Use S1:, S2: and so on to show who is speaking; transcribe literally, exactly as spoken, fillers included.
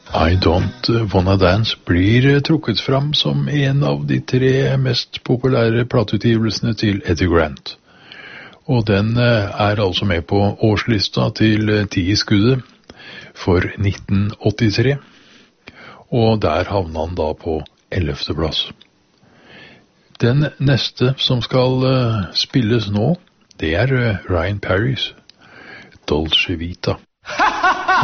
S1: I Don't Wanna Dance blir trukket fram som en av de tre mest populære plateutgivelsene til Eddie Grant. Og den er altså med på årslista til ti i skuddet for nitten åttitre, og der havner han da på ellevte plass. Den neste som skal spilles nå, det er Ryan Parrys Dolce Vita.